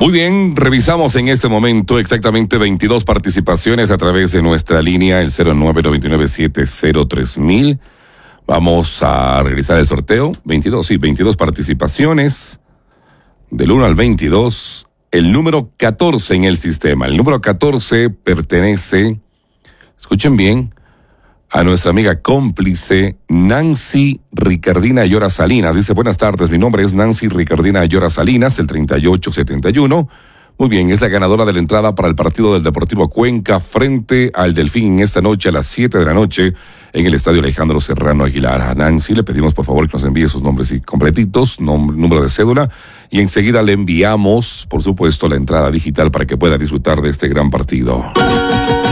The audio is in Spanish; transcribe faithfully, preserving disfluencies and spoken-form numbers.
Muy bien, revisamos en este momento exactamente veintidós participaciones a través de nuestra línea, el cero nueve nueve nueve siete cero tres mil. Vamos a realizar el sorteo. veintidós, sí, veintidós participaciones. Del uno al veintidós, el número catorce en el sistema. El número catorce pertenece, escuchen bien, a nuestra amiga cómplice Nancy Ricardina Ayora Salinas. Dice, buenas tardes, mi nombre es Nancy Ricardina Ayora Salinas, el treinta y ocho setenta y uno. Muy bien, es la ganadora de la entrada para el partido del Deportivo Cuenca frente al Delfín esta noche a las siete de la noche en el Estadio Alejandro Serrano Aguilar. A Nancy le pedimos por favor que nos envíe sus nombres y completitos, nom- número de cédula, y enseguida le enviamos, por supuesto, la entrada digital para que pueda disfrutar de este gran partido.